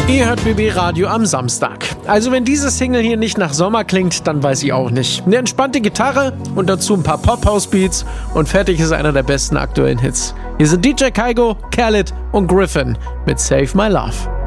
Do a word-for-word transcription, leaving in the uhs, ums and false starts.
Ihr hört B B Radio am Samstag. Also wenn diese Single hier nicht nach Sommer klingt, dann weiß ich auch nicht. Eine entspannte Gitarre und dazu ein paar Pop-House-Beats und fertig ist einer der besten aktuellen Hits. Hier sind D J Kaigo, Khaled und Griffin mit Save My Love.